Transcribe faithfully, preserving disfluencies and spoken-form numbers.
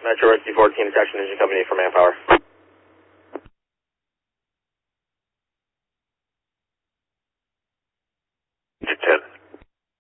Metro Rescue fourteen, Detection Engine Company for Manpower.